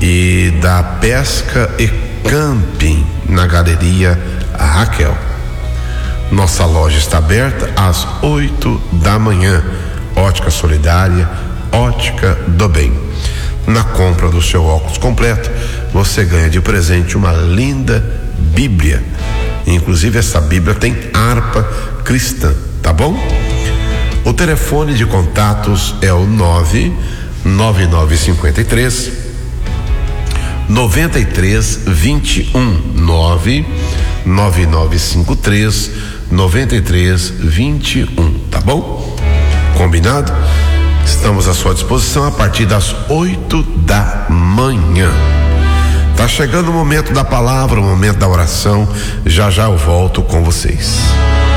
e da pesca e camping na Galeria Raquel. Nossa loja está aberta às 8 da manhã. Ótica Solidária, Ótica do Bem. Na compra do seu óculos completo, você ganha de presente uma linda Bíblia. Inclusive essa Bíblia tem harpa cristã, tá bom? O telefone de contatos é o 99953 9321, 99953 9321, tá bom? Combinado? Estamos à sua disposição a partir das 8 da manhã. Tá chegando o momento da palavra, o momento da oração. Já já eu volto com vocês.